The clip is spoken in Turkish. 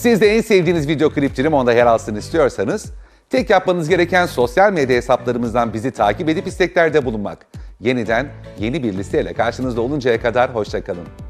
Siz de en sevdiğiniz video klipçinin onda yer alsın istiyorsanız tek yapmanız gereken sosyal medya hesaplarımızdan bizi takip edip isteklerde bulunmak. Yeniden yeni bir listeyle karşınızda oluncaya kadar hoşça kalın.